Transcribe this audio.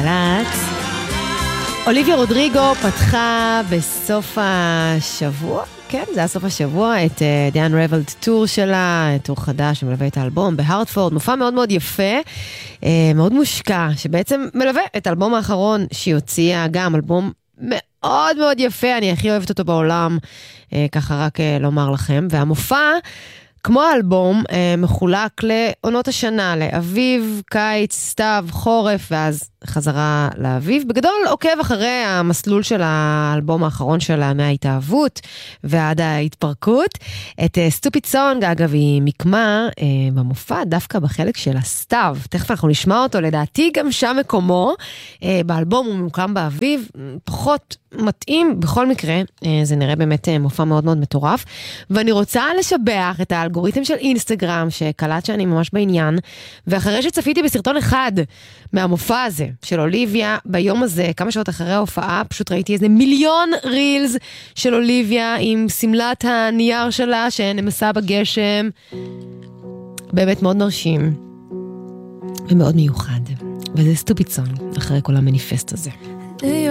בגלגלץ. אוליביה רודריגו פתחה בסוף השבוע, כן, זה היה סוף השבוע, את The Unraveled Tour שלה, טור חדש שמלווה את האלבום בהרטפורד, מופע מאוד מאוד יפה, מאוד מושקע, שבעצם מלווה את האלבום האחרון שהיא הוציאה, גם אלבום מאוד מאוד יפה, אני הכי אוהבת אותו בעולם, ככה רק לומר לכם, והמופע, כמו האלבום, מחולק לעונות השנה, לאביב, קיץ, סתיו, חורף, ואז חזרה לאביב. בגדול עוקב אחרי המסלול של האלבום האחרון שלה, מההתאהבות ועד ההתפרקות. את סטופיד סונג, אגב, היא מקמה במופע, דווקא בחלק של הסתיו. תכף אנחנו נשמע אותו, לדעתי גם שם מקומו. באלבום הוא ממוקם באביב, פחות מתאים, בכל מקרה, זה נראה באמת מופע מאוד מאוד מטורף. ואני רוצה לשבח את האלגוריתם של אינסטגרם, שקלט שאני ממש בעניין, ואחרי שצפיתי בסרטון אחד מהמופע הזה, של אוליביה, ביום הזה, כמה שעות אחרי ההופעה, פשוט ראיתי איזה 1,000,000 רילס של אוליביה, עם סמלת הנייר שלה, שנמסה בגשם. באמת מאוד מרשים, ומאוד מיוחד. וזה סטופיד סונג, אחרי כל המניפסט הזה.